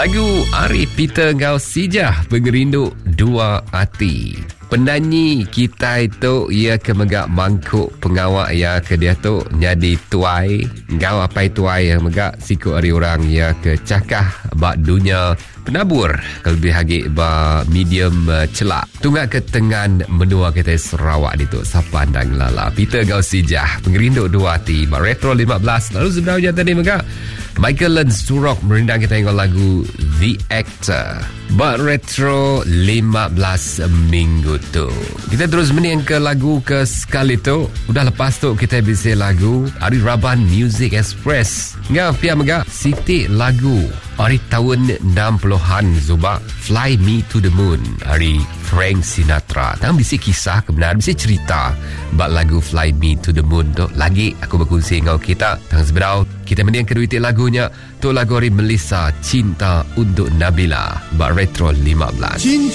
Lagu Ari Peter Gausijah, Pengerinduk Dua Hati. Penyanyi kita itu ia kemegak mangkuk pengawak ya ke dia tu nyadi tuai ngau apa tuai yang megak siku ari orang ya ke cakah bak dunia penabur kelebih hagi ba medium celak tunggak ke tengan menua kita Sarawak itu sapandang lala Peter Gausijah Pengerinduk Dua Hati ba Retro 15. Lalu sebenarnya tadi megak Michael Surok merindang kita tengok lagu The Actor ba Retro 15 minggu tu. Kita terus mening ke lagu ke sekali tu. Udah lepas tu kita bisa lagu Ari Raban Music Express. Ngah pia mega Siti lagu Ari tahun 60-an Zuba Fly Me to the Moon Ari Frank Sinatra. Tang bisa kisah kebenaran, bisa cerita bak lagu Fly Me to the Moon tu. Lagi aku berkongsi dengan kita tang seberau kita mening kedua itik lagunya tu lagu Ari Melissa Cinta untuk Nabila bak Retro 15.